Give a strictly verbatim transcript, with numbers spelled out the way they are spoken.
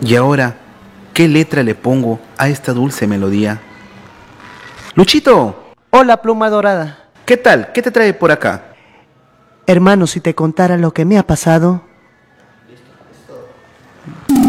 Y ahora, ¿qué letra le pongo a esta dulce melodía? ¡Luchito! Hola, pluma dorada. ¿Qué tal? ¿Qué te trae por acá? Hermano, si te contara lo que me ha pasado.